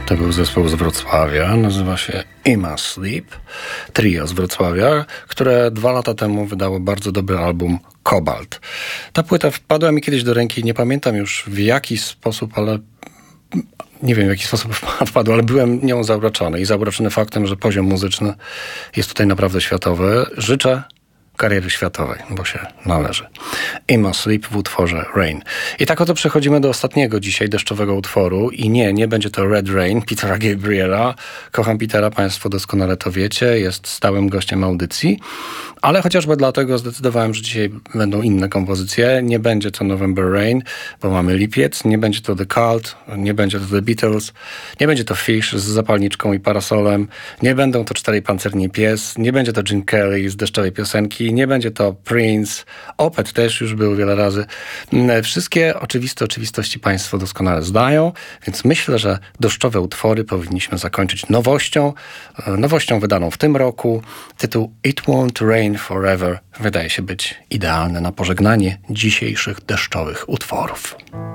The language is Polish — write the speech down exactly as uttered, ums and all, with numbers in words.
To był zespół z Wrocławia, nazywa się Ima Sleep, trio z Wrocławia, które dwa lata temu wydało bardzo dobry album Kobalt. Ta płyta wpadła mi kiedyś do ręki, nie pamiętam już w jaki sposób, ale nie wiem w jaki sposób wpadła, ale byłem nią zauroczony i zauroczony faktem, że poziom muzyczny jest tutaj naprawdę światowy. Życzę kariery światowej, bo się należy. Ima Sleep w utworze Rain. I tak oto przechodzimy do ostatniego dzisiaj deszczowego utworu i nie, nie będzie to Red Rain Petera Gabriela. Kocham Petera, państwo doskonale to wiecie, jest stałym gościem audycji, ale chociażby dlatego zdecydowałem, że dzisiaj będą inne kompozycje. Nie będzie to November Rain, bo mamy lipiec, nie będzie to The Cult, nie będzie to The Beatles, nie będzie to Fish z zapalniczką i parasolem, nie będą to Czterej Pancerni Pies, nie będzie to Gene Kelly z deszczowej piosenki, nie będzie to Prince, Opeth też już był wiele razy. Wszystkie oczywiste oczywistości państwo doskonale zdają, więc myślę, że deszczowe utwory powinniśmy zakończyć nowością, nowością wydaną w tym roku. Tytuł It Won't Rain Forever wydaje się być idealny na pożegnanie dzisiejszych deszczowych utworów.